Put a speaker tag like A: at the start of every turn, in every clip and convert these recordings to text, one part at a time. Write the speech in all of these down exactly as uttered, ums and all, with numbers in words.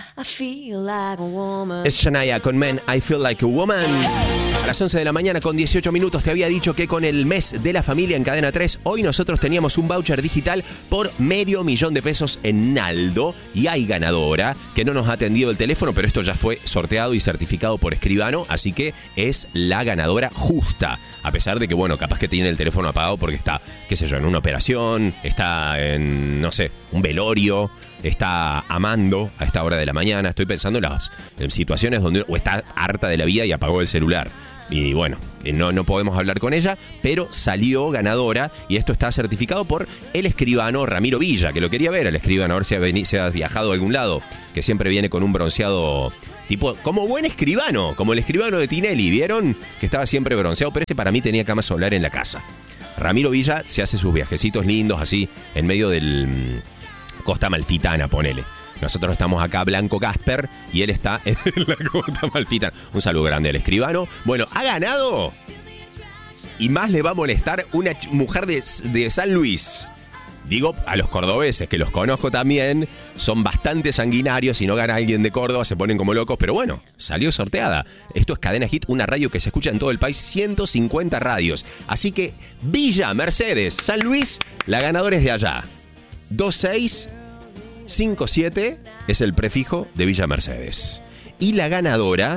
A: I feel like a woman.
B: Es Shania con Men, I Feel Like a Woman. A las once de la mañana con dieciocho minutos te había dicho que con el mes de la familia en Cadena tres, hoy nosotros teníamos un voucher digital por medio millón de pesos en Naldo. Y hay ganadora que no nos ha atendido el teléfono, pero esto ya fue sorteado y certificado por Escribano, así que es la ganadora justa. A pesar de que, bueno, capaz que tiene el teléfono apagado porque está, qué sé yo, en una operación, está en, no sé, un velorio, está amando a esta hora de la mañana. Estoy pensando en las en situaciones donde o está harta de la vida y apagó el celular. Y bueno, no, no podemos hablar con ella, pero salió ganadora y esto está certificado por el escribano Ramiro Villa, que lo quería ver, el escribano, a ver si ha, veni- si ha viajado a algún lado, que siempre viene con un bronceado tipo, como buen escribano, como el escribano de Tinelli, ¿vieron? Que estaba siempre bronceado, pero este para mí tenía cama solar en la casa. Ramiro Villa se hace sus viajecitos lindos así, en medio del mmm, Costa Amalfitana, ponele. Nosotros estamos acá, Blanco Casper, y él está en la Costa Amalfitana. Un saludo grande al escribano. Bueno, ha ganado. Y más le va a molestar una ch- mujer de, de San Luis. Digo, a los cordobeses, que los conozco también, son bastante sanguinarios. Si no gana alguien de Córdoba, se ponen como locos. Pero bueno, salió sorteada. Esto es Cadena Hit, una radio que se escucha en todo el país, ciento cincuenta radios. Así que Villa Mercedes, San Luis, la ganadora es de allá. dos seis cinco siete es el prefijo de Villa Mercedes. Y la ganadora...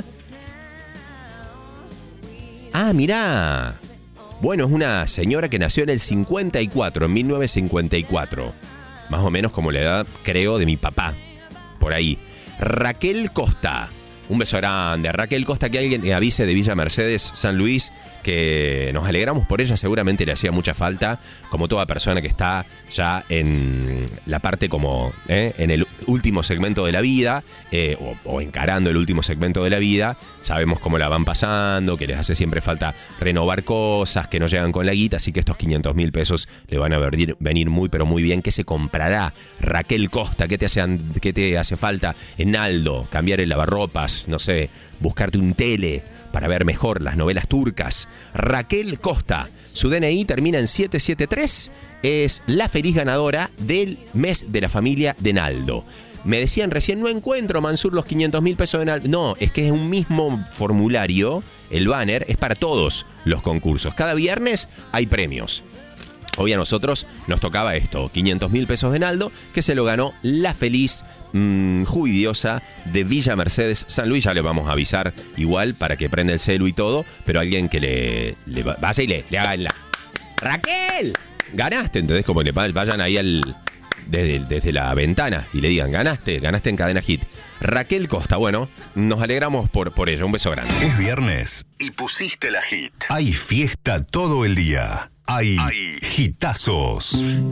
B: Ah, mirá. Bueno, es una señora que nació en el cincuenta y cuatro, en mil novecientos cincuenta y cuatro. Más o menos como la edad, creo, de mi papá. Por ahí. Raquel Costa. Un beso grande a Raquel Costa, que alguien le avise de Villa Mercedes, San Luis, que nos alegramos por ella, seguramente le hacía mucha falta, como toda persona que está ya en la parte como, ¿eh? en el último segmento de la vida, eh, o, o encarando el último segmento de la vida, sabemos cómo la van pasando, que les hace siempre falta renovar cosas, que no llegan con la guita, así que estos quinientos mil pesos le van a venir, venir muy, pero muy bien. ¿Qué se comprará? Raquel Costa, ¿qué te hace, qué te hace falta? En Aldo, cambiar el lavarropas, no sé, buscarte un tele para ver mejor las novelas turcas. Raquel Costa, su D N I termina en siete siete tres, es la feliz ganadora del mes de la familia de Naldo. Me decían recién, no encuentro, Mansur, los quinientos mil pesos de Naldo. No, es que es un mismo formulario, el banner es para todos los concursos. Cada viernes hay premios. Hoy a nosotros nos tocaba esto, quinientos mil pesos de Naldo, que se lo ganó la feliz mmm, jubiliosa de Villa Mercedes, San Luis. Ya le vamos a avisar igual para que prenda el celu y todo, pero alguien que le, le vaya y le, le haga la... ¡Raquel! Ganaste, ¿entendés? Como le vayan ahí al desde, desde la ventana y le digan, ganaste, ganaste en Cadena Hit. Raquel Costa, bueno, nos alegramos por, por ello. Un beso grande.
C: Es viernes y pusiste la hit. Hay fiesta todo el día. Hay, Hay hitazos.